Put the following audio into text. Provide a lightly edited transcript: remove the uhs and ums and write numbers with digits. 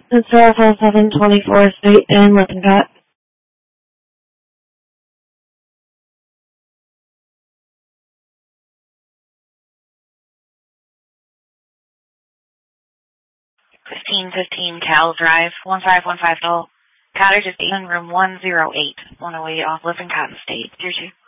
It's 724 State in Lippincott. Cal Drive, 1515 Cottage is in room 108, 108 off Lippincott State. Here's you.